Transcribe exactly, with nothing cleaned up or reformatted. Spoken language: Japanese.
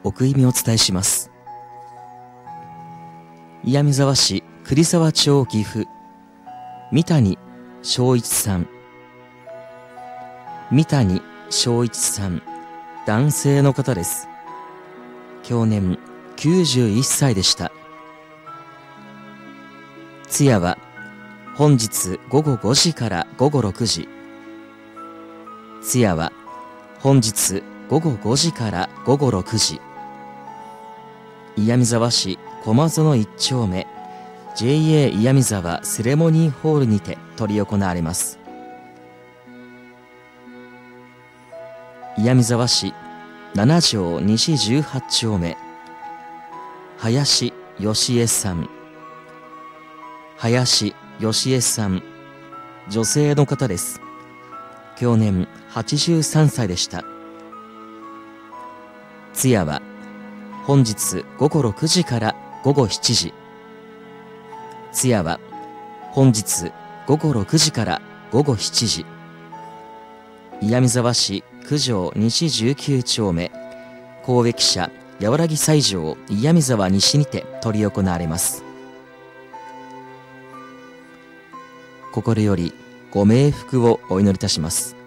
奥意味をお伝えします。岩見沢市栗沢町岐阜、三谷正一さん。三谷正一さん、男性の方です。享年きゅうじゅういっさいでした。通夜は本日ごごごじからごごろくじ。通夜は本日ごごごじからごごろくじ。岩見沢市駒園一丁目 ジェイエー 岩見沢セレモニーホールにて執り行われます。岩見沢市七条西じゅうはち丁目、林義恵さん。林義恵さん、女性の方です。享年はちじゅうさんさいでした。通夜は本日ごごろくじからごごしちじ。通夜は本日ごごろくじからごごしちじ。岩見沢市九条西じゅうきゅう丁目、公益社やわらぎ斎場岩見沢西にて執り行われます。心よりご冥福をお祈りいたします。